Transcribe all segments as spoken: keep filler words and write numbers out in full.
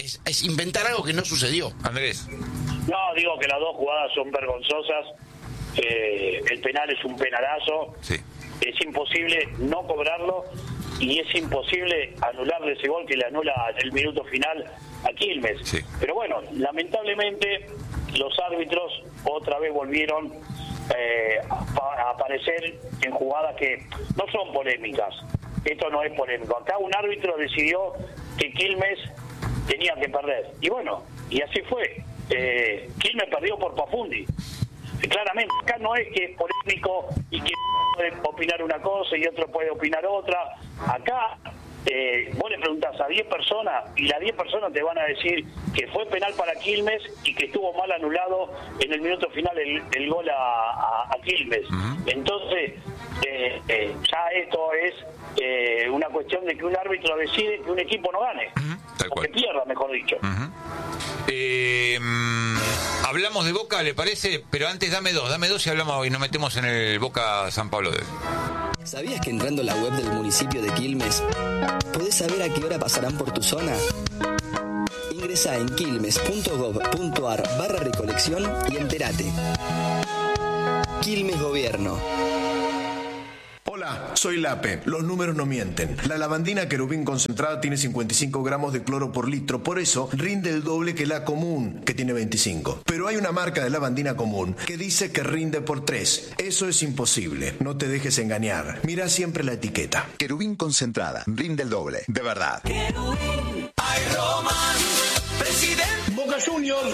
es, es inventar algo que no sucedió. Andrés. No, digo que las dos jugadas son vergonzosas. Eh, el penal es un penalazo. Sí. Es imposible no cobrarlo y es imposible anularle ese gol que le anula en el minuto final a Quilmes. Sí. Pero bueno, lamentablemente los árbitros otra vez volvieron eh, a, a aparecer en jugadas que no son polémicas. Esto no es polémico. Acá un árbitro decidió que Quilmes tenía que perder. Y bueno, y así fue. Eh, Quilmes perdió por Pafundi. Claramente, acá no es que es polémico y que puede opinar una cosa y otro puede opinar otra. Acá eh, vos le preguntás a diez personas y las diez personas te van a decir que fue penal para Quilmes y que estuvo mal anulado en el minuto final el, el gol a, a, a Quilmes. Uh-huh. Entonces, eh, eh, ya esto es eh, una cuestión de que un árbitro decide que un equipo no gane. Uh-huh. Tal cual. O que pierda, mejor dicho. Uh-huh. Eh, hablamos de Boca, ¿le parece? Pero antes dame dos, dame dos y hablamos y nos metemos en el Boca San Pablo de hoy. ¿Sabías que entrando a la web del municipio de Quilmes podés saber a qué hora pasarán por tu zona? Ingresá en quilmes.gov.ar barra recolección y entérate. Quilmes Gobierno. Hola, soy Lape. Los números no mienten. La lavandina Querubín concentrada tiene cincuenta y cinco gramos de cloro por litro, por eso rinde el doble que la común, que tiene veinticinco. Pero hay una marca de lavandina común que dice que rinde por tres. Eso es imposible. No te dejes engañar. Mira siempre la etiqueta. Querubín concentrada, rinde el doble, de verdad. Querubín, ay Roman, presidente Boca Juniors.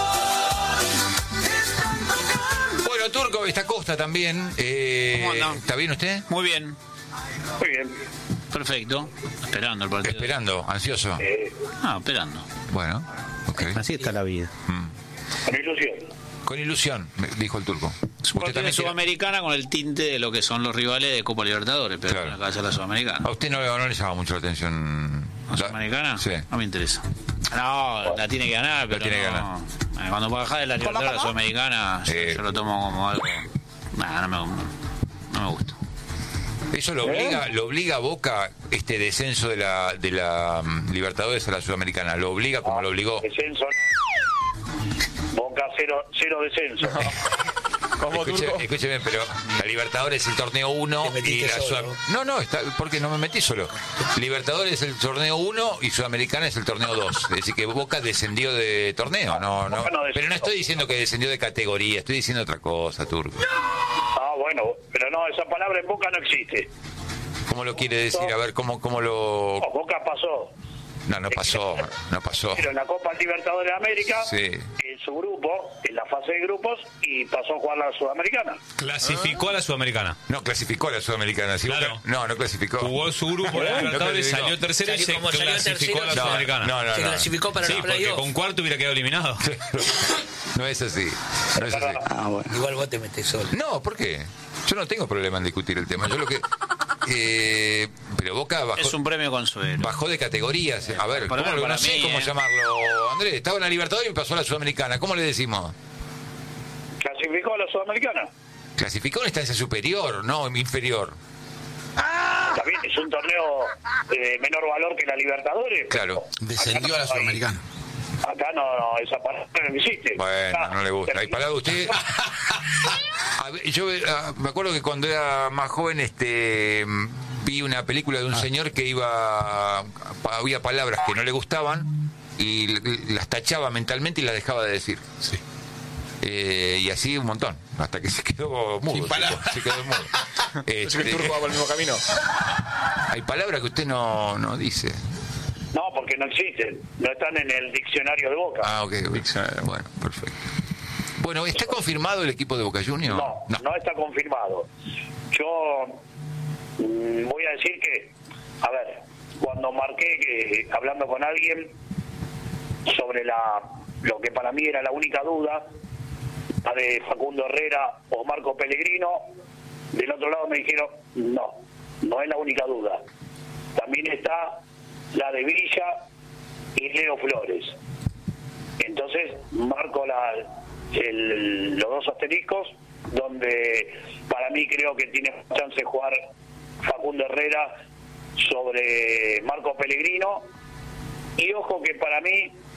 Bueno, Turco, esta Costa también. Eh, ¿Cómo anda? ¿Está bien usted? Muy bien. Muy bien. Perfecto. Esperando el partido. Esperando, ansioso. Eh, Ah, esperando. Bueno, ok. Así está la vida. Mm. con ilusión. Con ilusión, me dijo el Turco. Es un partido de tiene- Sudamericana con el tinte de lo que son los rivales de Copa Libertadores, pero Claro. en la cabeza la Sudamericana. ¿A usted no, no le llama mucho la atención? ¿La La- Sudamericana? Sí. No me interesa. No, la tiene que ganar, pero tiene que no. ganar. Eh, Cuando baja de la Libertadores a la Sudamericana, yo, Eh. yo lo tomo como algo. Nah, no me, no me gusta. Eso lo obliga, lo obliga a Boca, este descenso de la de la um, Libertadores a la Sudamericana. Lo obliga como lo obligó. Descenso. Boca cero, cero descenso. Escuche- escúcheme, pero la Libertadores es el torneo uno Te metiste y la solo, Sudam- No, no, está, porque no me metí solo. Libertadores es el torneo uno y Sudamericana es el torneo dos. Es decir, que Boca descendió de torneo. No, no. Boca no descendió. Pero no estoy diciendo que descendió de categoría, estoy diciendo otra cosa, Turco. Ah, bueno, pero no, esa palabra en Boca no existe. ¿Cómo lo quiere decir? A ver, ¿cómo, cómo lo...? No, Boca pasó. No, no pasó, no pasó. Pero en la Copa Libertadores de América, Sí. en su grupo, en la fase de grupos, y pasó a jugar la Sudamericana. Clasificó a la Sudamericana. No clasificó a la Sudamericana. ¿Sí? Claro. Boca- No, no clasificó. Jugó su grupo en la No Libertadores, clasificó. salió tercero y Salió- se como salió clasificó a la tercero, Sudamericana. No, no, Se no. clasificó para Sí, los porque playoffs. con cuarto hubiera quedado eliminado. No es así. No es así. Ah, bueno. Igual vos te metés solo. No, ¿por qué? Yo no tengo problema en discutir el tema. Yo lo que... Eh, pero Boca bajó, Es un premio consuelo. bajó de categorías. A ver, Por lo ¿cómo, menos lo- no para sé mí, cómo eh. llamarlo. Andrés, estaba en la Libertadores y pasó a la Sudamericana. ¿Cómo le decimos? Clasificó a la Sudamericana. Clasificó en instancia superior, no inferior. También es un torneo de menor valor que la Libertadores. Claro. Descendió a la Sudamericana. Acá no, no, esa palabra no existe. Bueno, Ah, no le gusta. ¿Hay termina- palabra usted? A ver, yo ah, me acuerdo que cuando era más joven este vi una película de un señor que iba pa- había palabras que no le gustaban y l- las tachaba mentalmente y las dejaba de decir. Sí. Eh, y así un montón, hasta que se quedó mudo. Sin se, palabras. quedó, se quedó mudo. Parece que el Este, Turco va por el mismo camino. hay palabras que usted no, no dice. No, porque no existen. No están en el diccionario de Boca. Ah, ok. Bueno, perfecto. Bueno, ¿está confirmado el equipo de Boca Juniors? No, no, está confirmado. Yo mm, voy a decir que, a ver, cuando marqué que hablando con alguien sobre la lo que para mí era la única duda, la de Facundo Herrera o Marco Pellegrino, del otro lado me dijeron, no, no es la única duda. También está la de Villa y Leo Flores. Entonces marco la, el, los dos asteriscos, donde para mí creo que tiene chance de jugar Facundo Herrera sobre Marco Pellegrino. Y ojo que para mí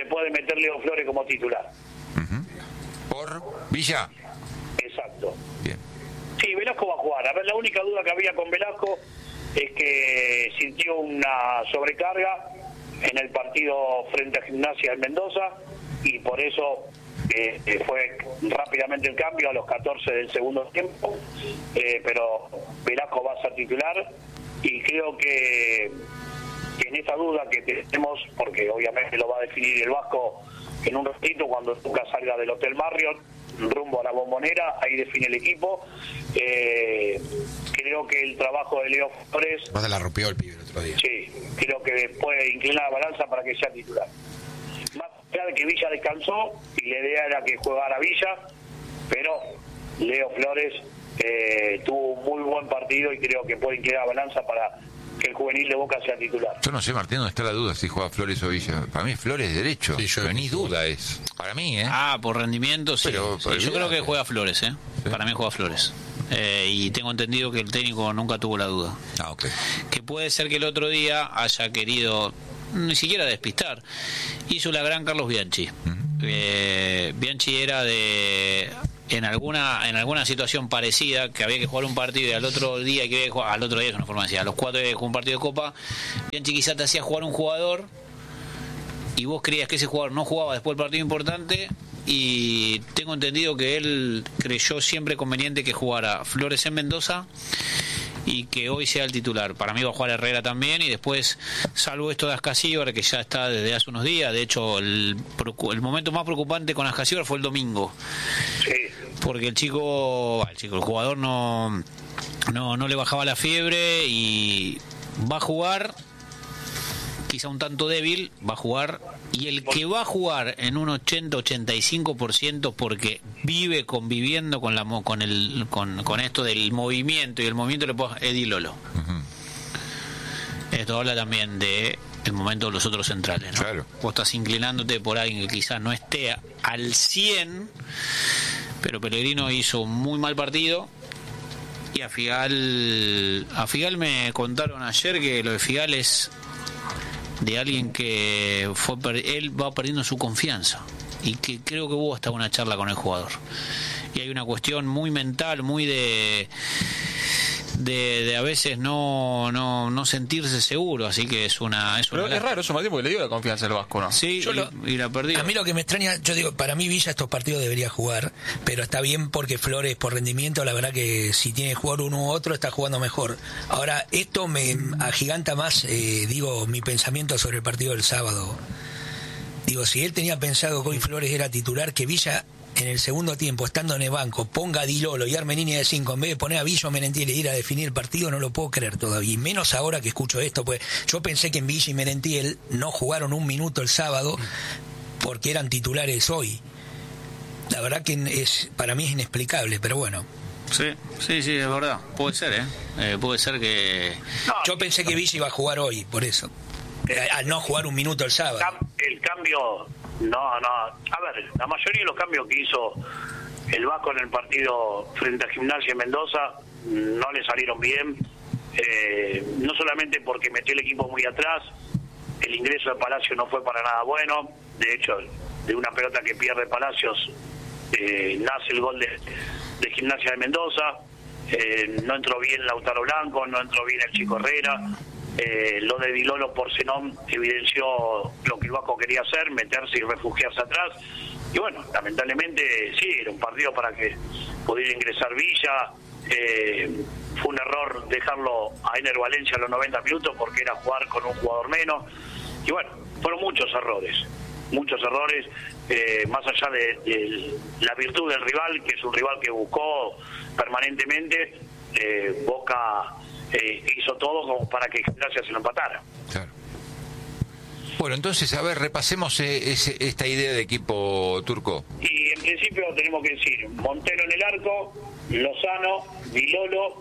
se puede meter Leo Flores como titular. Uh-huh. ¿Por Villa? Exacto. Bien. Sí, Velasco va a jugar. A ver, la única duda que había con Velasco es que sintió una sobrecarga en el partido frente a Gimnasia en Mendoza y por eso eh, eh, fue rápidamente el cambio a los catorce del segundo tiempo, eh, pero Velasco va a ser titular y creo que, que en esta duda que tenemos, porque obviamente lo va a definir el Vasco en un ratito cuando Lucas salga del Hotel Marriott rumbo a la Bombonera, ahí define el equipo. Eh, creo que el trabajo de Leo Flores Vos la rompió el pibe el otro día. sí, creo que puede inclinar la balanza para que sea titular. Más allá de que Villa descansó y la idea era que jugara Villa, pero Leo Flores eh, tuvo un muy buen partido y creo que puede inclinar la balanza para que el juvenil de Boca sea titular. Yo no sé, Martín, dónde está la duda si juega Flores o Villa. Para mí es Flores derecho, Sí, yo- pero ni duda es. Para mí, ¿eh? Ah, por rendimiento, sí. Pero, Sí, pero yo creo que olvídate. juega Flores, ¿eh? Sí. Para mí juega Flores. Eh, y tengo entendido que el técnico nunca tuvo la duda. Ah, ok. Que puede ser que el otro día haya querido ni siquiera despistar. Hizo la gran Carlos Bianchi. Eh, Bianchi era de en alguna en alguna situación parecida, que había que jugar un partido y al otro día que había que jugar, al otro día es una forma de decir, a los cuatro días que jugar un partido de Copa, Bianchi quizás te hacía jugar un jugador y vos creías que ese jugador no jugaba después del partido importante, y tengo entendido que él creyó siempre conveniente que jugara Flores en Mendoza y que hoy sea el titular. Para mí va a jugar Herrera también, y después, salvo esto de Ascasíbar, que ya está desde hace unos días, de hecho el, el momento más preocupante con Ascasíbar fue el domingo, Sí. porque el chico, el chico, el jugador no, no, no le bajaba la fiebre y va a jugar, quizá un tanto débil, va a jugar, y el que va a jugar en un ochenta ochenta y cinco por ciento porque vive conviviendo con la mo- con el con, con esto del movimiento, y el movimiento le puedo Eddie Lolo. Uh-huh. Esto habla también de el momento de los otros centrales, ¿no? Claro. Vos estás inclinándote por alguien que quizás no esté al cien, pero Pellegrino hizo un muy mal partido. Y a Figal, a Figal me contaron ayer que lo de Figal es de alguien que fue per- él va perdiendo su confianza, y que creo que hubo hasta una charla con el jugador, y hay una cuestión muy mental, muy de de, de a veces no, no no sentirse seguro, así que es una es, Pero una es raro eso, Martín, porque le dio la confianza al Vasco, ¿no? sí, Yo y, lo- y la perdió. A mí lo que me extraña, yo digo, para mí Villa estos partidos debería jugar, pero está bien porque Flores por rendimiento, la verdad que si tiene que jugar uno u otro está jugando mejor. Ahora, esto me agiganta más, eh, digo, mi pensamiento sobre el partido del sábado. Digo, si él tenía pensado que hoy Flores era titular, que Villa en el segundo tiempo, estando en el banco, ponga a Di Lolo y arme línea de cinco, en vez de poner a Villa o Merentiel e ir a definir el partido, no lo puedo creer todavía. Y menos ahora que escucho esto, pues yo pensé que en Villa y Merentiel no jugaron un minuto el sábado porque eran titulares hoy. La verdad que es para mí es inexplicable, pero bueno. Sí, sí, sí, es verdad, puede ser, ¿eh? Eh, puede ser que No, Yo pensé que Villa iba a jugar hoy, por eso. Al no jugar un minuto el sábado. cam- el cambio, no, no. A ver, la mayoría de los cambios que hizo el Vasco en el partido frente a Gimnasia en Mendoza no le salieron bien. Eh, no solamente porque metió el equipo muy atrás, el ingreso de Palacios no fue para nada bueno. De hecho, de una pelota que pierde Palacios eh, nace el gol de, de Gimnasia de Mendoza. Eh, no entró bien Lautaro Blanco, no entró bien el Chico Herrera. Eh, lo de Di Lolo por Zenón evidenció lo que el Vasco quería hacer, meterse y refugiarse atrás. Y bueno, lamentablemente sí, era un partido para que pudiera ingresar Villa. Eh, fue un error dejarlo a Ener Valencia a los noventa minutos porque era jugar con un jugador menos. Y bueno, fueron muchos errores, muchos errores, eh, más allá de, de la virtud del rival, que es un rival que buscó permanentemente. eh, Boca eh, hizo todo como para que Gimnasia se lo empatara. Claro. Bueno, entonces, a ver, repasemos eh, ese, esta idea de equipo turco. Y en principio tenemos que decir Montero en el arco, Lozano, Di Lolo,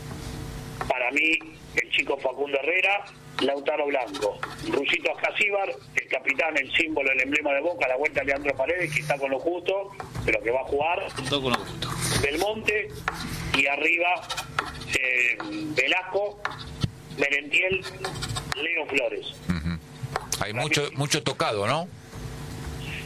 para mí el chico Facundo Herrera, Lautaro Blanco, Rusito Ascasíbar, el capitán, el símbolo, el emblema de Boca, la vuelta de Leandro Paredes, que está con lo justo, pero que va a jugar, todo con lo justo. Belmonte, y arriba eh, Velasco, Merentiel, Leo Flores. Uh-huh. Hay mucho mucho tocado, ¿no?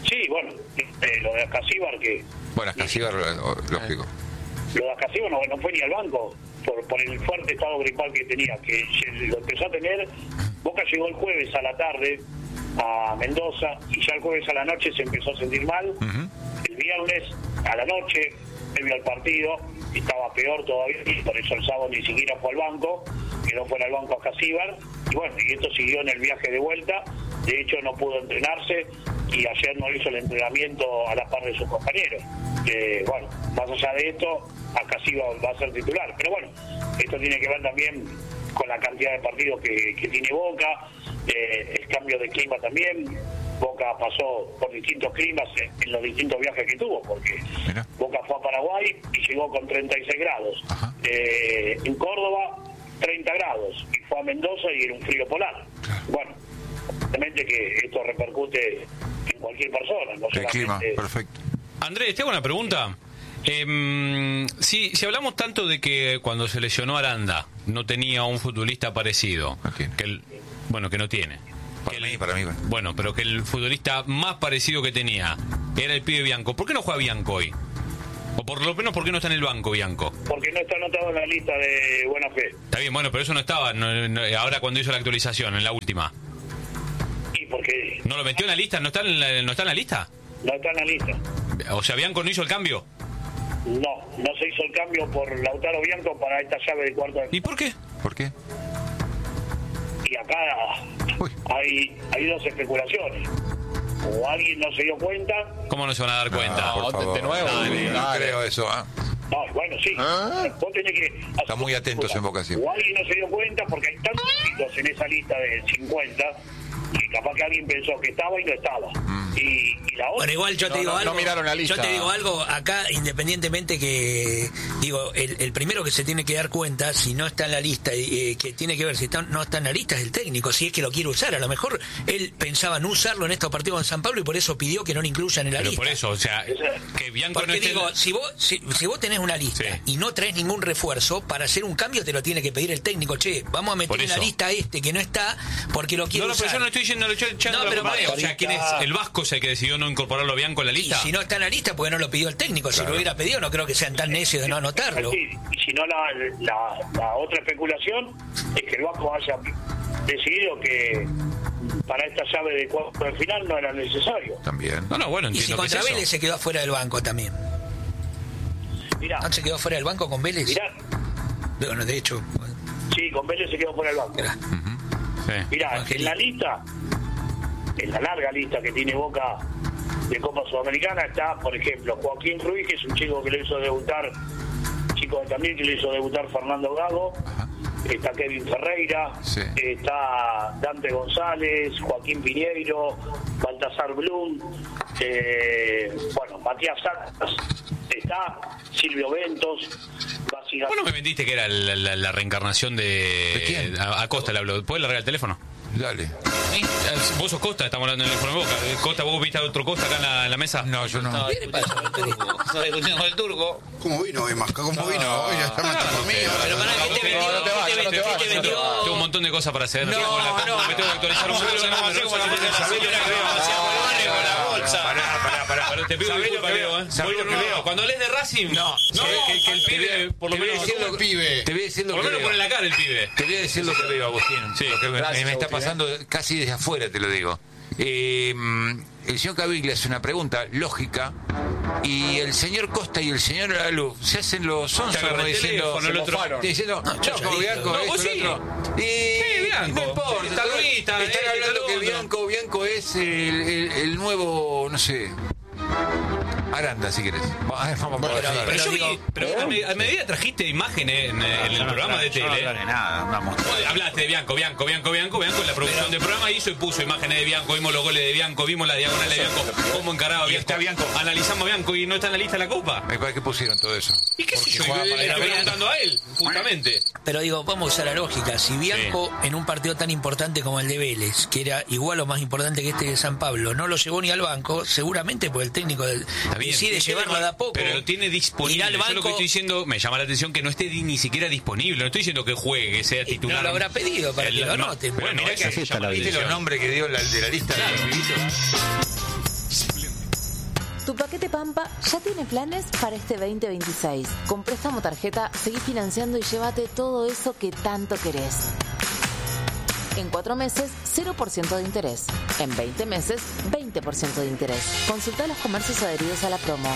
Sí, bueno, eh, lo de Ascasíbar que... Bueno, Ascasíbar, lógico. Lo de Ascasíbar no, no fue ni al banco por, por el fuerte estado gripal que tenía, que lo empezó a tener. Boca llegó el jueves a la tarde a Mendoza y ya el jueves a la noche se empezó a sentir mal. Uh-huh. El viernes a la noche, previo al partido, estaba peor todavía, y por eso el sábado ni siquiera fue al banco, quedó fuera al banco Ascasíbar, y bueno, y esto siguió en el viaje de vuelta. De hecho no pudo entrenarse y ayer no hizo el entrenamiento a la par de sus compañeros. Eh, bueno, más allá de esto, Ascasíbar va a ser titular, pero bueno, esto tiene que ver también con la cantidad de partidos que, que tiene Boca, eh, el cambio de clima también. Boca pasó por distintos climas en, en los distintos viajes que tuvo, porque Mira. Boca fue a Paraguay y llegó con treinta y seis grados. Eh, en Córdoba, treinta grados, y fue a Mendoza y era un frío polar. Claro. Bueno, obviamente que esto repercute en cualquier persona, no el clima, perfecto. Andrés, te hago una pregunta. Eh, si, si hablamos tanto de que cuando se lesionó Aranda no tenía un futbolista parecido, okay. que el, bueno, que no tiene. Para mí, para mí. Bueno. bueno, pero que el futbolista más parecido que tenía era el pibe Bianco. ¿Por qué no juega Bianco hoy? O por lo menos, ¿por qué no está en el banco Bianco? Porque no está anotado en la lista de buena fe. Está bien, bueno, pero eso no estaba no, no, ahora cuando hizo la actualización, en la última. ¿Y por qué? ¿No lo metió en la lista? ¿No está en la, no está en la lista? No está en la lista. O sea, ¿Bianco no hizo el cambio? No, no se hizo el cambio por Lautaro Bianco para esta llave de cuarto de... ¿Y por qué? ¿Por qué? Y acá hay, hay dos especulaciones. O alguien no se dio cuenta. ¿Cómo no se van a dar cuenta? No, por favor. De nuevo. Dale, no creo eso. ¿eh? No, bueno, sí. ¿Ah? Vos tenés que... Están muy atentos en Boca siempre. O alguien no se dio cuenta porque hay tantos chicos en esa lista de cincuenta que capaz que alguien pensó que estaba y no estaba. Mm. Y, y la otra... Bueno, igual yo te no, digo no, algo. No miraron la lista. Yo te digo algo, acá independientemente que... Digo, el, el primero que se tiene que dar cuenta, si no está en la lista, eh, que tiene que ver si está, no está en la lista, es el técnico, si es que lo quiere usar. A lo mejor él pensaba no usarlo en estos partidos en San Pablo y por eso pidió que no lo incluyan en la Pero lista. por eso, o sea, que Bianco Porque no esté digo, en... si vos si, si vos tenés una lista sí. y no traes ningún refuerzo, para hacer un cambio te lo tiene que pedir el técnico. Che, vamos a meter en la lista a este que no está porque lo quiere No, no, usar. pero yo no estoy diciendo, no estoy echando no, la pero culpa. O sea, ¿quién es? ¿El Vasco es el que decidió no incorporarlo a Bianco en la lista? Y si no está en la lista, porque no lo pidió el técnico. Claro. Si lo hubiera pedido, no creo que sean tan necios de no anotarlo. Sí, y si no, la, la, la otra especulación es que el Vasco haya decidido que para esta llave de cuarto de final no era necesario. También. No, no, bueno, y si contra Vélez eso. se quedó afuera del banco también. Mirá. ¿No se quedó fuera del banco con Vélez? Mirá. Bueno, de hecho. Sí, con Vélez se quedó fuera del banco. Mirá, uh-huh. sí. Mirá en la lista, en la larga lista que tiene Boca de Copa Sudamericana está, por ejemplo, Joaquín Ruiz, que es un chico que le hizo debutar, chico de también que le hizo debutar Fernando Gago. Ajá. Está Kevin Ferreira, sí. Está Dante González, Joaquín Piñeiro, Baltasar Blum, eh, bueno, Matías Salas, está Silvio Ventos, Basigas. ¿Vos no me vendiste que era la, la, la reencarnación de, ¿De quién? A, a Costa le hablo? ¿Puedes largar el teléfono? Dale. ¿Eh? Vos sos Costa, estamos hablando en el teléfono de Boca. Costa, ¿vos viste a otro Costa acá en la, en la mesa? No, yo no. no ¿Qué le pasa al turco? Estás discutiendo con el turco. ¿Cómo vino hoy, Masca? ¿Cómo no, vino hoy? Ya está más por mí. Pero para que te vendió, no te vayas, no te vayas. Tengo un montón de cosas para hacer. No, no. Me tengo que actualizar un poco. No, no, como la bolsa. Pará, pará, pará. Pero te pido disculpas, Leo, ¿eh? ¿Sabés lo que veo? Cuando hables de Racing, no, que, que el pibe, por lo menos, te voy a decir lo por lo que menos veo. pone la cara el pibe. Te voy a decir lo que veo, Agustín. Sí, lo que me, gracias, me está Agustín, pasando casi desde afuera, te lo digo. Eh, el señor Caviglia hace una pregunta lógica y el señor Costa y el señor Alú se hacen los sonsos como diciendo, el otro. diciendo no, como Bianco, no, esto, sí. el otro. Y sí, Bianco. No importa, está Luis, está están él, hablando está que otro. Bianco, Bianco es el, el, el nuevo, no sé, Aranda, si querés. Vamos Pero, a Pero, yo digo, vi, pero a, me- a medida trajiste imágenes en, en el programa de tele. No hablaré nada, vamos. Oye, hablaste de Bianco, Bianco, Bianco, Bianco, Bianco. En la producción del programa hizo y puso imágenes de Bianco. Vimos los goles de Bianco, vimos la diagonal de Bianco, cómo encaraba Bianco. está Bianco. Analizamos a Bianco y no está en la lista de la Copa. Me parece que pusieron todo eso. ¿Y qué sé yo? juega Le para estoy ir a preguntando a él, justamente. Pero digo, vamos a usar la lógica. Si Bianco sí. en un partido tan importante como el de Vélez, que era igual o más importante que este de San Pablo, no lo llevó ni al banco, seguramente porque el técnico del, decide llevarlo de a poco. Pero lo tiene disponible. Al banco, yo lo que estoy diciendo, me llama la atención que no esté ni siquiera disponible. No estoy diciendo que juegue, que sea titular. No lo habrá pedido para el, que lo no, anoten. Bueno, mirá que llama la ¿viste atención. los nombres que dio la, de la lista de los pibitos? Tu paquete Pampa ya tiene planes para este veinte veintiséis. Con préstamo tarjeta, seguí financiando y llévate todo eso que tanto querés. En cuatro meses, cero por ciento de interés. En veinte meses, veinte por ciento de interés. Consulta los comercios adheridos a la promo.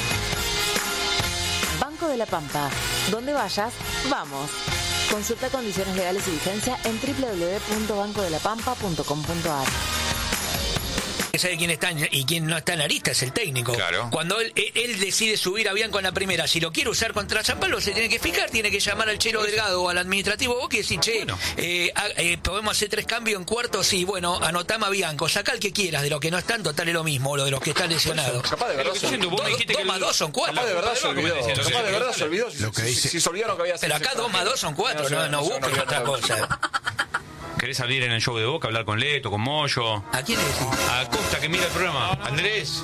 Banco de la Pampa. Donde vayas, vamos. Consulta condiciones legales y vigencia en doble u doble u doble u punto banco de la pampa punto com punto a r. Sabe quién está en- y quién no está en la lista, es el técnico. Claro. Cuando él, él- él decide subir a Bianco en la primera, si lo quiere usar contra San Pablo, se tiene que fijar, tiene que llamar al Chelo Delgado o al administrativo Boca y decir, che, eh, ha- eh, podemos hacer tres cambios en cuarto, sí, bueno, anotame a Bianco, saca el que quieras, de los que no están, total es lo mismo, o lo de los que están lesionados. Capaz de verdad, Dos- son- vos me dijiste dos que más el- dos son cuatro. Capaz de verdad se olvidó. Capaz de verdad se olvidó. Si- Lo que si- dice- Si se olvidaron que había Pero acá dos más dos son cuatro, no, no busques otra cosa. ¿Querés salir en el show de Boca, hablar con Leto, con Moyo? ¿A quién le decís? A Costa, que mira el programa. Andrés.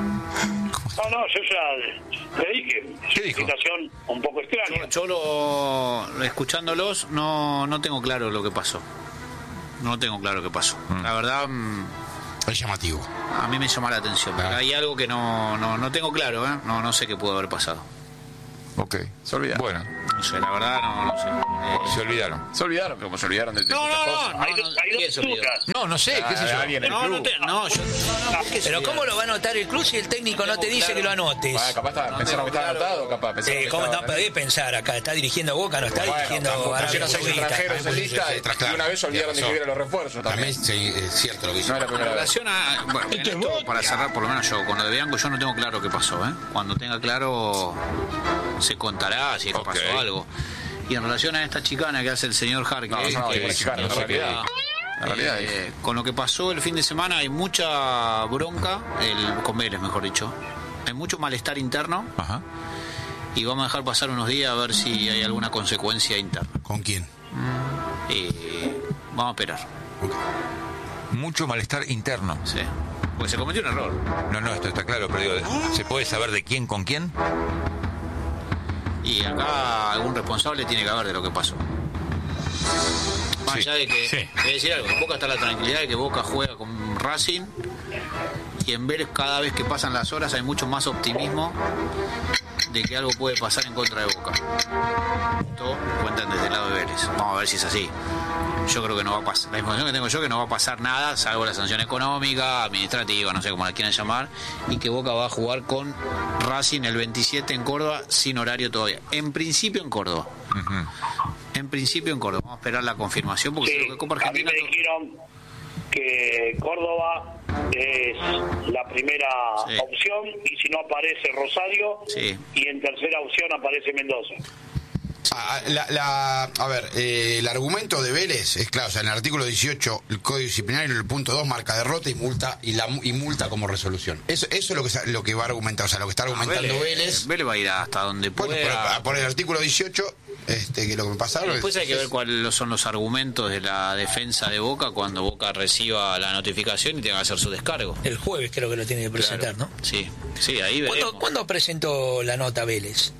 No, no, yo ya le dije. ¿Qué Es dijo? una situación un poco extraña. Yo lo, escuchándolos no, no tengo claro lo que pasó. No tengo claro qué pasó. La verdad, mm, Es llamativo. a mí me llama la atención. Pero hay algo que no, no, no tengo claro, ¿eh? No, no sé qué pudo haber pasado. Ok. Se olvidaron. Bueno, No sé, la verdad no, no sé. Eh, se olvidaron. Se olvidaron, como se olvidaron de, de no, muchas no, cosas. no, Hay, no, dos- hay ¿quién dos se olvidó? dudas. No, no sé, qué sé Ah, yo. alguien en el No, no, club. te, no, yo, no, no, ¿por qué se Pero olvidaron? ¿cómo lo va a anotar el club si el técnico no te dice que lo anotes? Ah, capaz estaba- pensaron que estaba anotado, capaz. pensaron Eh, que ¿Cómo estaba- no podés pensar acá? Está dirigiendo Boca, no está Bueno, dirigiendo tampoco Arabia pusieron seis Saudita. extranjeros en lista Sí, y claro. una vez se olvidaron de Tiene escribir a los refuerzos también. También sí, es cierto lo que hizo. No es la En primera vez. relación a. Bueno, en esto, para cerrar, por lo menos yo, con lo de Bianco, yo no tengo claro qué pasó, ¿eh? Cuando tenga claro, se contará si es que Ok. pasó algo. Y en relación a esta chicana que hace el señor Jarque, No, no, no, que ninguna es- chicana, no en sé realidad. qué, En realidad eh, con lo que pasó el fin de semana hay mucha bronca, el, con Vélez mejor dicho, hay mucho malestar interno Ajá. y vamos a dejar pasar unos días a ver si hay alguna consecuencia interna. ¿Con quién? Y vamos a esperar, Mucho malestar interno. sí. Porque se cometió un error. No, no, esto está claro, pero digo, ¿se puede saber de quién con quién? Y acá algún responsable tiene que haber de lo que pasó. Más Sí, allá de que, sí. te voy a decir algo, en Boca está la tranquilidad de que Boca juega con Racing y en Vélez cada vez que pasan las horas hay mucho más optimismo de que algo puede pasar en contra de Boca. Esto cuentan desde el lado de Vélez. Vamos a ver si es así. Yo creo que no va a pasar. La información que tengo yo es que no va a pasar nada, salvo la sanción económica, administrativa, no sé cómo la quieran llamar, y que Boca va a jugar con Racing el veintisiete en Córdoba sin horario todavía. En principio en Córdoba. En principio en Córdoba. Vamos a esperar la confirmación porque Sí, creo que Copa a mí Argentina. me dijeron que Córdoba es la primera Sí. opción y si no aparece Rosario Sí. y en tercera opción aparece Mendoza. Ah, la, la- a ver, eh, el argumento de Vélez es claro, o sea, en el artículo dieciocho, el Código Disciplinario, el punto dos marca derrota y multa y la y multa como resolución. Eso, eso es lo que sa- lo que va a argumentar, o sea, lo que está argumentando Vélez, Vélez. Vélez va a ir hasta donde Bueno, pueda. por, por el artículo dieciocho, este, que lo que me pasaron. Después hay que es- ver cuáles son los argumentos de la defensa de Boca cuando Boca reciba la notificación y tenga que hacer su descargo. El jueves creo que lo tiene que presentar, Claro. Sí, sí, ahí ¿no? veremos. ¿Cuándo, ¿Cuándo presentó la nota Vélez?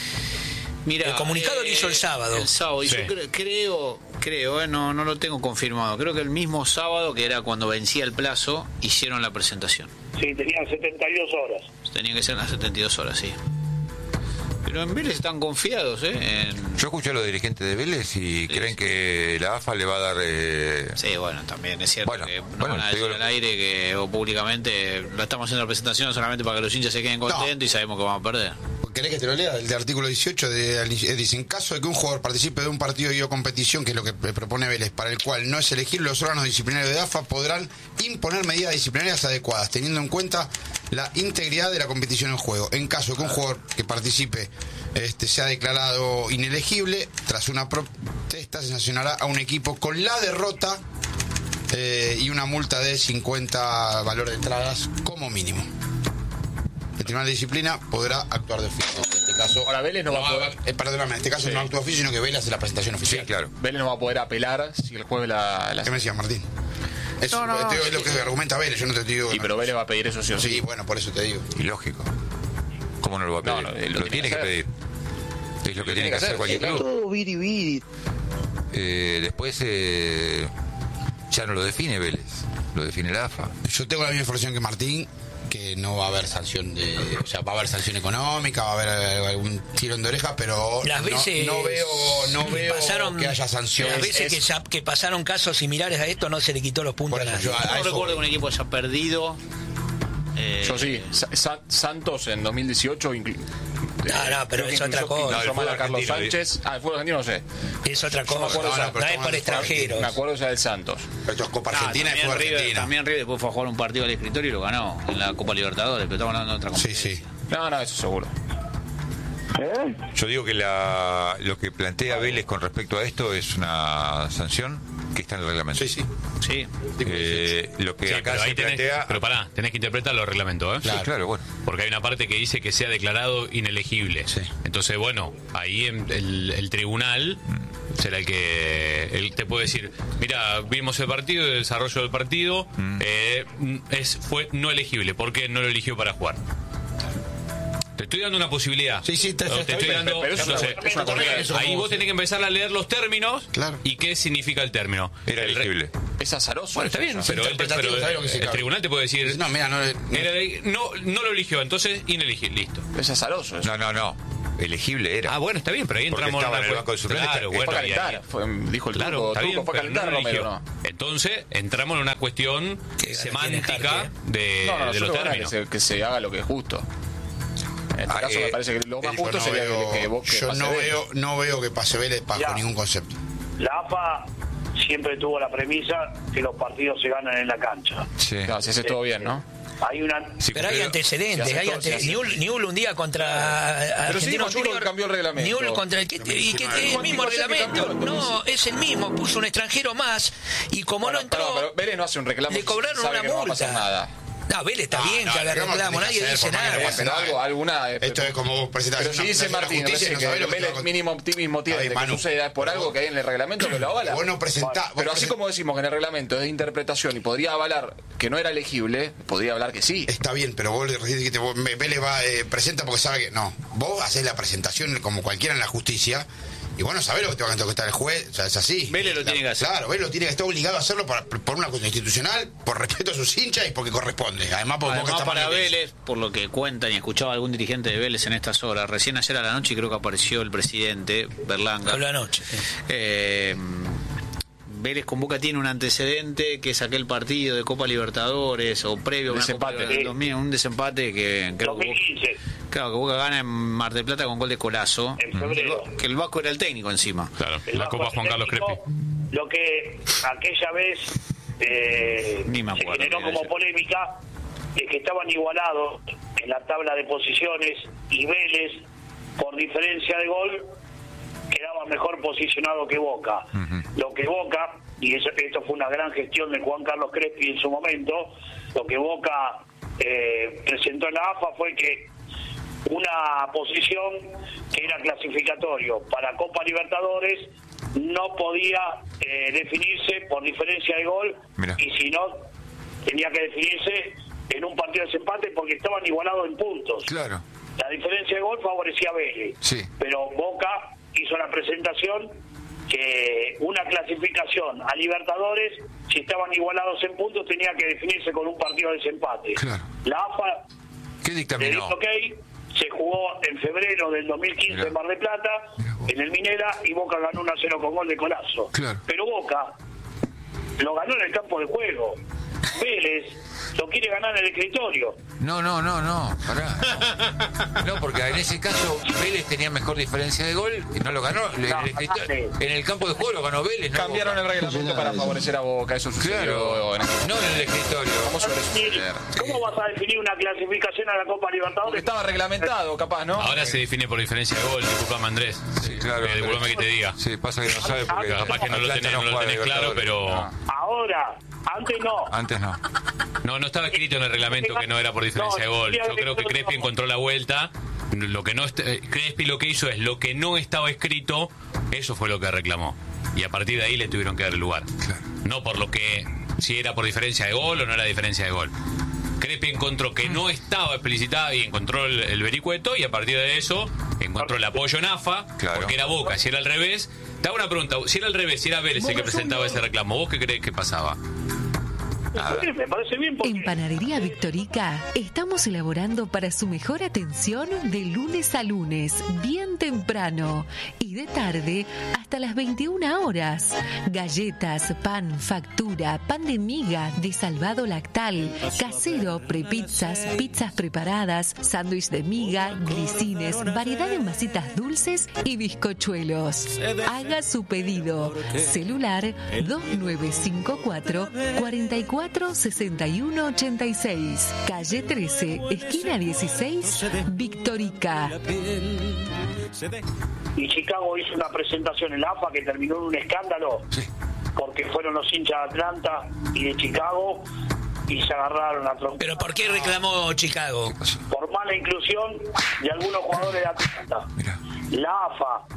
Mira, El comunicado lo hizo el sábado. El sábado, y Sí. yo creo, creo, creo, eh, no, no lo tengo confirmado. Creo que el mismo sábado, que era cuando vencía el plazo, hicieron la presentación. Sí, tenían setenta y dos horas. Tenían que ser las setenta y dos horas, sí. Pero en Vélez están confiados, ¿eh? En- Yo escuché a los dirigentes de Vélez y creen que la A F A le va a dar... eh, Sí, bueno, también es cierto Bueno, que no bueno, van a te decir digo- al aire que, o públicamente, lo estamos haciendo la presentación solamente para que los hinchas se queden contentos y sabemos que vamos a perder. ¿Querés que te lo lea? El de artículo dieciocho de, dice, en caso de que un jugador participe de un partido y o competición, que es lo que propone Vélez, para el cual no es elegible, los órganos disciplinarios de A F A podrán imponer medidas disciplinarias adecuadas, teniendo en cuenta la integridad de la competición en juego. En caso de que un jugador que participe este, sea declarado inelegible, tras una protesta se sancionará a un equipo con la derrota eh, y una multa de cincuenta valor de entradas como mínimo. El Tribunal de Disciplina podrá actuar de oficio. En este caso, Ahora Vélez no va a poder. eh, perdóname, en este caso Sí. no actúa de oficio, sino que Vélez hace la presentación oficial. Sí, claro. Vélez no va a poder apelar si el jueves la... la... ¿Qué me decías, Martín? Eso No, no, te digo, sí. es lo que argumenta Vélez, yo no te digo. Y pero Vélez va a pedir eso sí o sí. Sí, bueno, por eso te digo. Y lógico. ¿Cómo no lo va a pedir? No, no, él lo, lo tiene tiene que que pedir. Es lo que tiene que hacer cualquier sí, claro. club. Todo viri viri. Eh, después eh, ya no lo define Vélez. lo define la A F A. Yo tengo la misma información que Martín, que no va a haber sanción de, o sea, va a haber sanción económica, va a haber algún tirón de oreja, pero las veces no, no veo, no veo pasaron, que haya sanciones. Las veces es, que, que pasaron casos similares a esto no se le quitó los puntos a nadie. Yo a, a no recuerdo que un equipo haya perdido. Eh, yo sí, Sa Santos en dos mil dieciocho inclu No, no, pero es otra cosa. No, a Carlos Sánchez. Ah, el fútbol argentino no sé. Es otra cosa. No, no, no es por extranjeros. Me acuerdo ya del Santos. Pero esto es Copa Argentina y fue Argentina. También River después fue a jugar un partido al escritorio y lo ganó en la Copa Libertadores, pero estamos hablando de otra cosa. Sí, sí. No, no, eso seguro. ¿Eh? Yo digo que la, lo que plantea Vélez con respecto a esto es una sanción que está en el reglamento. Sí, sí. Sí. Eh, lo que Sí, acá pero, se ahí tenés, plantea... pero pará, tenés que interpretar los reglamentos, ¿eh? Claro, sí, claro, bueno. Porque hay una parte que dice que sea declarado inelegible. Sí. Entonces, bueno, ahí en el, el tribunal será el que él te puede decir, mira, vimos el partido, el desarrollo del partido, mm. eh, es fue no elegible, porque no lo eligió para jugar. Te estoy dando una posibilidad. Sí, sí, te, te, te estoy bien, dando. Pero eso, no sé, es una correcta. ahí vos tenés que empezar a leer los términos, claro. Y qué significa el término. Era el elegible. Es azaroso. Bueno, está bien, pero, el, pero el, el tribunal te puede decir. No, mira, no, no, no, no lo eligió, entonces inelegible, listo. Es azaroso. Eso. No, no, no. Elegible era. Ah, bueno, está bien, pero ahí porque entramos estaba en el banco de suplentes. Claro, bueno, fue a calentar, ahí, fue, dijo el claro, truco, está bien, truco, fue a calentar, no Romero, ¿no? Entonces, entramos en una cuestión que semántica de, no, no, de los términos. Que se, que se haga lo que es justo. En este Ah, caso eh, me parece que lo más yo justo no sería veo, que, que, vos, que yo pase no Vélez. veo, no veo que pase Vélez bajo Ya. ningún concepto. La A F A siempre tuvo la premisa que los partidos se ganan en la cancha. Sí. Claro, si hace todo bien, ¿no? Hay una... Sí, Pero hay pero- antecedentes, si hace hay todo, ante si hace- Newell, Newell un día contra Pero Argentino sí, Junior Junior cambió el reglamento. Newell contra el que y que es el mismo ¿Cuánto hace que reglamento. cambió? No, es el mismo, puso un extranjero más y como Bueno, no entró, perdón, pero Vélez no hace un reclamo. le cobraron sabe una que no va a pasar multa. nada. No, Vélez está No, bien no, que haga el reclamo reclamo, tiene que nadie hacer, dice por más que nada. no pase Pero nada. algo, alguna. eh, Esto es como vos presentas Pero si una dice apelación a la Martín, justicia, parece no que sabés lo que Vélez te va a- mínimo optimismo tiene Ay, de que Manu. suceda es por algo que hay en el reglamento que lo avala. Vos no presentás. vos Pero así present- como decimos que en el reglamento es de interpretación y podría avalar que no era elegible, podría hablar que sí. Está bien, pero vos le dijiste que vos- Vélez va, eh, presenta porque sabe que. No, vos hacés la presentación como cualquiera en la justicia. Y vos no sabés lo que te va a contestar el juez, o sea, es así. Vélez lo La- tiene que hacer. Claro, Vélez lo tiene que estar obligado a hacerlo por, por una cuestión institucional, por respeto a sus hinchas y porque corresponde. Además, porque Además, Boca está para mal que- Vélez, por lo que cuentan y escuchaba algún dirigente de Vélez en estas horas, recién ayer a la noche creo que apareció el presidente Berlanga. Habló anoche. Eh, Vélez con Boca tiene un antecedente que es aquel partido de Copa Libertadores o previo a una Copa Desempate. Libertadores, dos mil, un desempate que creo que dos mil quince, Boca, claro, que Boca gana en Mar del Plata con gol de Colazo, en febrero. que el Vasco era el técnico encima. Claro, El la Vasco Copa Juan Carlos Atlético, Crespi. Lo que aquella vez eh, Ni me se acuerdo generó qué como era. polémica es que estaban igualados en la tabla de posiciones y Vélez, por diferencia de gol, quedaba mejor posicionado que Boca. Lo que Boca, y eso, esto fue una gran gestión de Juan Carlos Crespi en su momento, lo que Boca eh, presentó en la A F A fue que una posición que era clasificatorio para Copa Libertadores no podía eh, definirse por diferencia de gol. Mirá. Y si no, tenía que definirse en un partido de desempate porque estaban igualados en puntos. Claro. La diferencia de gol favorecía a Vélez, Sí. pero Boca hizo la presentación que una clasificación a Libertadores, si estaban igualados en puntos, tenía que definirse con un partido de desempate. Claro. La A F A ¿Qué le dictaminó? dijo ok, se jugó en febrero del dos mil quince Mirá. en Mar del Plata, en el Minera, y Boca ganó uno a cero con gol de Colazo. Claro. Pero Boca lo ganó en el campo de juego. Vélez lo quiere ganar en el escritorio. No, no, no, no, pará. No, porque en ese caso Vélez tenía mejor diferencia de gol y no lo ganó. En el, escritorio- en el campo de juego lo ganó Vélez. No Cambiaron Boca. el reglamento para favorecer a Boca, eso sucedió. Claro, en el- no en el escritorio. ¿Cómo suele suceder? ¿Cómo vas a definir una clasificación a la Copa Porque Libertadores? estaba reglamentado, capaz, ¿no? Ahora se define por diferencia de gol, disculpame Andrés. Sí, claro. Eh, disculpame que te diga. Sí, pasa que no sabe porque Capaz que no lo Atlanta tenés, no lo juega tenés claro, Libertadores. pero... Ahora, antes no. Antes no. No, no estaba escrito en el reglamento que no era por diferencia de gol. Yo creo que Crespi encontró la vuelta. Lo que no est- eh, Crespi lo que hizo es lo que no estaba escrito, eso fue lo que reclamó. Y a partir de ahí le tuvieron que dar el lugar. No por lo que si era por diferencia de gol o no era diferencia de gol. Crespi encontró que no estaba explicitada y encontró el, el vericueto, y a partir de eso encontró el apoyo en A F A, Claro. porque era Boca. Si era al revés, te hago una pregunta, si era al revés, si era Vélez el que presentaba ese reclamo, ¿vos qué crees que pasaba? Bien, me parece bien porque... En Panadería Victorica estamos elaborando para su mejor atención de lunes a lunes, bien temprano, y de tarde hasta las veintiuna horas. Galletas, pan, factura, pan de miga, de salvado lactal, casero, prepizzas, pizzas preparadas, sándwich de miga, glicines, variedad de masitas dulces y bizcochuelos. Haga su pedido. Celular dos nueve cinco cuatro, cuatro cuatro, seis uno ocho seis. Calle trece, esquina dieciséis, Victorica. Y Chicago hizo una presentación en la A F A que terminó en un escándalo, sí, porque fueron los hinchas de Atlanta y de Chicago y se agarraron a trompa. ¿Pero por qué reclamó Chicago? Por mala inclusión de algunos jugadores de Atlanta. Mira. La A F A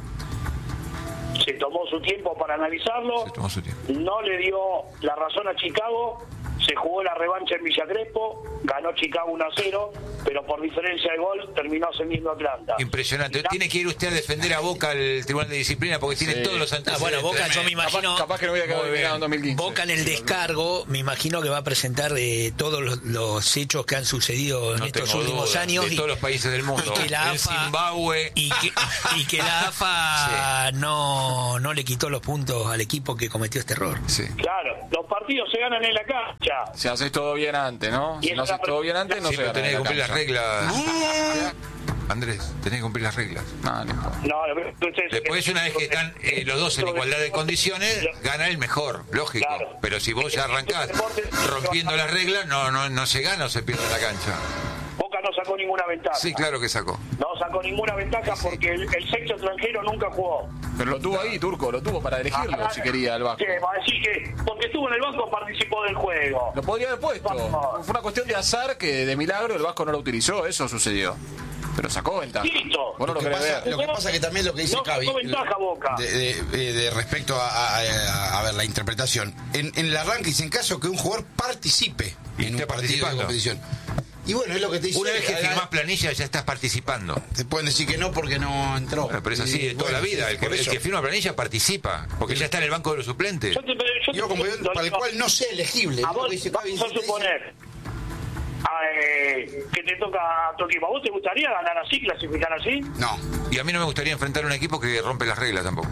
se tomó su tiempo para analizarlo, Se tomó su tiempo. no le dio la razón a Chicago, se jugó la revancha en Villa Crespo, ganó Chicago uno a cero, pero por diferencia de gol terminó ascendiendo Atlanta. Impresionante. Tiene que ir usted a defender a Boca al Tribunal de Disciplina porque tiene Sí. todos los Ah, antecedentes. bueno, Boca yo me imagino... Capaz, capaz que no hubiera quedado Muy eliminado en dos mil quince. Boca en el descargo, me imagino que va a presentar de todos los, los hechos que han sucedido en No estos tengo últimos duda, años. de y, todos los países del mundo. y que la El A F A Zimbabue. Y que, y que la A F A no, no le quitó los puntos al equipo que cometió este error. Sí. Claro, los partidos se ganan en la cancha. Si haces todo bien antes, ¿no? Y Si no esa haces todo bien antes, no Sí, se pero gana tenés en que la cumplir las cancha. reglas. Andrés, tenés que cumplir las reglas. No, no importa. No, lo que ustedes- Después, una vez que están eh, los dos en igualdad de condiciones, gana el mejor, lógico. Claro. Pero si vos ya arrancás rompiendo las reglas, no, no, no se gana o se pierde la cancha. Boca no sacó ninguna ventaja. Sí, claro que sacó. No sacó ninguna ventaja porque el, el sexto extranjero nunca jugó. Pero lo tuvo ahí, Turco, lo tuvo para elegirlo Ah, si quería el Vasco. ¿qué? Va a decir que porque estuvo en el banco participó del juego. Lo podría haber puesto. Fue una cuestión de azar que de milagro el Vasco no lo utilizó, eso sucedió. Pero sacó ventaja. Listo. Vos no Lo lo que, querés pasa, ver. lo que pasa que también lo que dice No Cavi, sacó ventaja Boca. de, de- de- de respecto a, a- a- a ver la interpretación, en, en el arranque dice en caso que un jugador participe Y en un esté partido de participando. competición. Y bueno, es lo que te dice. Una vez que acá, firmás planilla, ya estás participando. te pueden decir que no porque no entró. Bueno, pero es así Y de toda bueno, la vida. sí, El que, por el eso. que firma planilla participa, porque ya está en el banco de los suplentes. Yo te, yo te Digo, como pregunto, para el no, cual no sea elegible. a es lo vos que dice Cavi, vamos a dice- suponer ah, eh, que te toca a tu equipo. ¿A vos te gustaría ganar así, clasificar así? No. Y a mí no me gustaría enfrentar a un equipo que rompe las reglas tampoco.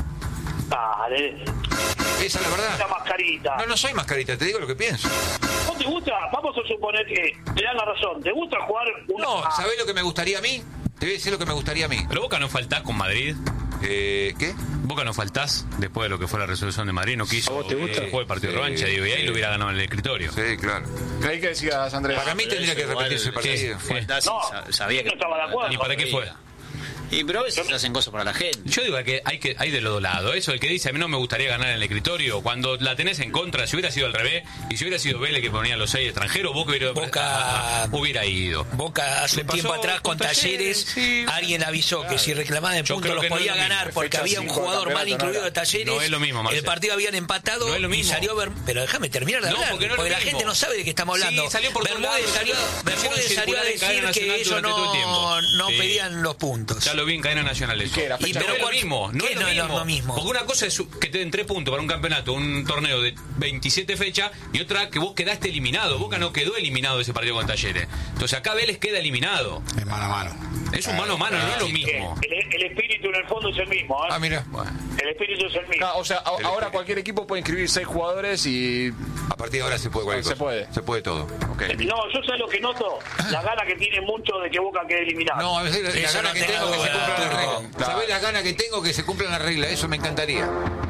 Dale. Esa es la La verdad. mascarita. No, no soy mascarita, te digo lo que pienso. ¿Vos te gusta? Vamos a suponer que te dan la razón. ¿Te gusta jugar una... No, ¿sabés lo que me gustaría a mí? Te voy a decir lo que me gustaría a mí. Pero Boca no faltás con Madrid. Eh, ¿Qué? Boca no faltás después de lo que fue la resolución de Madrid. No quiso. ¿A vos te gusta? Eh, jugar el partido de Sí, revancha, digo, y ahí sí. lo hubiera ganado en el escritorio. Sí, claro. Creí que decías, Andrés. Para mí tendría que repetirse el partido. Sí. Faltás y No, sa- sabía que no estaba de acuerdo. ¿Y para qué fue? Y pero a veces se hacen cosas para la gente. Yo digo que hay que hay de los dos lados. Eso, el que dice a mí no me gustaría ganar en el escritorio, cuando la tenés en contra, si hubiera sido al revés, y si hubiera sido Vélez que ponía los seis extranjeros, Boca hubiera, Boca- hubiera ido. Boca hace Le un pasó tiempo atrás con con Talleres, Talleres, sí. alguien avisó que si reclamaban el Yo punto creo los que no podía es lo mismo. ganar porque Fecha había un cinco del jugador mal campeonato, no incluido era. de Talleres. No es lo mismo, el Marcelo. partido habían empatado No es lo y mismo. salió Ber- pero déjame terminar de No, hablar, porque no es lo la mismo. gente no sabe de qué estamos hablando. Sí, salió por todos Bermúdez lados. salió, Hicieron Bermúdez salió a circular en cadena decir que nacional ellos durante todo el no, tiempo. no Sí. pedían los puntos. Ya lo vi en cadena nacional eso. ¿Qué era? Y Fecha pero No es lo cuál- mismo, no ¿qué es lo mismo. mismo? Porque una cosa es que te den tres puntos para un campeonato, un torneo de veintisiete fechas, y otra que vos quedaste eliminado. Boca no quedó eliminado de ese partido con Talleres. Entonces acá Vélez queda eliminado. Es mano a mano. Es un mano a mano, no es lo Que mismo. El, el espíritu en el fondo es el mismo, ¿eh? Ah, mira. El espíritu es el mismo. No, o sea, a- El- ahora cualquier equipo puede inscribir seis jugadores y... A partir de ahora se puede cualquier Se cosa. puede. Se puede todo. Ok. No, yo sé lo que noto, la gana que tiene mucho de que Boca quede eliminado. No, a veces la, la Eso gana no que tengo tengo que se duda, cumplan las Turco. reglas. Claro. ¿Sabés las ganas que tengo que se cumplan las reglas? Eso me encantaría.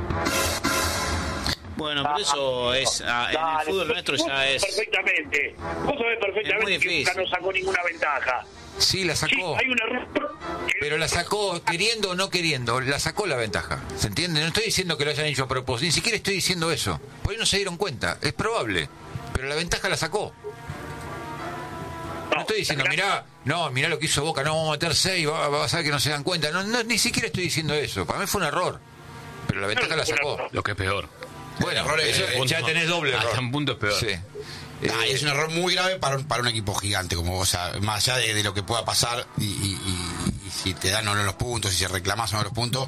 Bueno, pero eso es. ah, en el Dale, fútbol vos- nuestro vos ya sabés es. perfectamente. Vos sabés Es muy perfectamente que difícil. Boca no sacó ninguna ventaja. Sí, la Sí, sacó. hay un error. que- Pero la sacó queriendo o no queriendo, la sacó la ventaja. ¿Se entiende? No estoy diciendo que lo hayan hecho a propósito, ni siquiera estoy diciendo eso. Por ahí no se dieron cuenta, es probable. Pero la ventaja la sacó. No estoy diciendo, mirá, no, mirá lo que hizo Boca, no vamos a meter seis, va, va a ser que no se dan cuenta. No, no, ni siquiera estoy diciendo eso. Para mí fue un error. Pero la ventaja la sacó. Lo que es peor. Bueno, error es- eso- eh, ya tenés doble error. Hasta un punto es peor. Sí. Ah, Eh, es un error muy grave para un, para un equipo gigante como vos, o sea, más allá de, de lo que pueda pasar y, y- y- y si te dan o no los puntos, si se reclamás o no los puntos,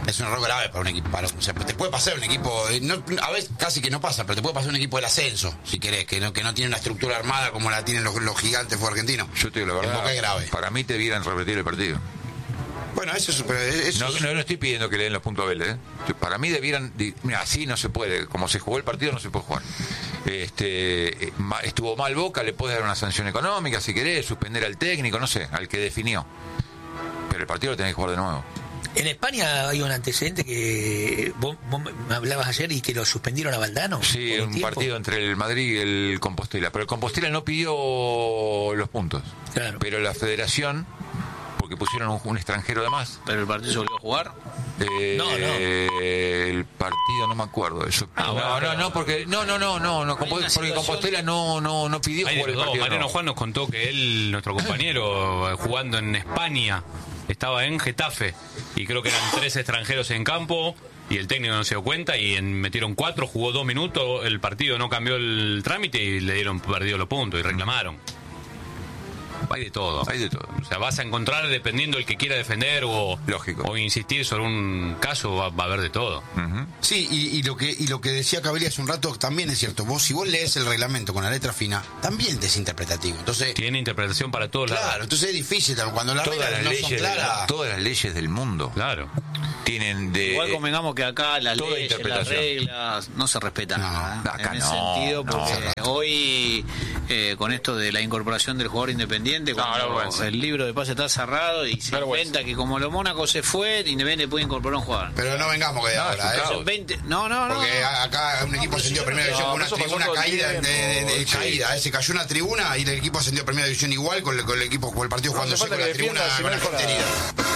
Es un error grave para un equipo. Para, o sea, te puede pasar un equipo, no, a veces casi que no pasa, pero te puede pasar un equipo del ascenso, si querés, que no, que no tiene una estructura armada como la tienen los, los gigantes fue argentinos. Yo te digo la verdad, en Boca es grave. Para mí te debieran repetir el partido. Bueno, eso es... Pero eso no, es... no, no estoy pidiendo que le den los puntos a Vélez, ¿eh? Para mí debieran... Mira, así no se puede. Como se jugó el partido, no se puede jugar. Este, estuvo mal Boca, le puedes dar una sanción económica, si querés, suspender al técnico, no sé, al que definió. Pero el partido lo tenés que jugar de nuevo. En España hay un antecedente que vos, vos me hablabas ayer y que lo suspendieron a Valdano. Sí, un, un partido entre el Madrid y el Compostela. Pero el Compostela no pidió los puntos. Claro. Pero la federación, porque pusieron un, un extranjero de más. ¿Pero el partido se volvió a jugar? Eh, no, no. El partido no me acuerdo. Eso. Ah, no, bueno, no, no, porque no, no, no, no, no porque situación... Compostela no, no, no pidió Hay jugar el dos. partido. Mariano no. Juan nos contó que él, nuestro compañero, jugando en España, estaba en Getafe y creo que eran tres extranjeros en campo y el técnico no se dio cuenta y en, metieron cuatro, jugó dos minutos, el partido no cambió el trámite y le dieron perdido los puntos y reclamaron. Hay de todo. Hay de todo. O sea, vas a encontrar, dependiendo el que quiera defender o, lógico, o insistir sobre un caso, va, va a haber de todo. Uh-huh. Sí, y, y lo que y lo que decía Cabrera hace un rato también es cierto. Vos, si vos lees el reglamento con la letra fina, también es interpretativo. Entonces tiene interpretación para todos claro, lados. Claro, entonces es difícil cuando las todas reglas las no leyes son claras. De, todas las leyes del mundo. Claro. Tienen de igual convengamos que acá las toda leyes, las reglas no se respetan no, nada acá en ese no, sentido porque no. hoy eh, con esto de la incorporación del jugador independiente cuando no, no, no, el libro de pase está cerrado y se claro, inventa bueno. que como lo Mónaco se fue, Independiente puede incorporar un jugador. Pero no vengamos que de no, ahora, ¿eh? veinte No, no, no. Porque acá un equipo ascendió primera división con una tribuna caída de, de, de, de caída. Se cayó una tribuna y el equipo ascendió a primera división igual con el, con el equipo con el partido jugando con la tribuna con la portería.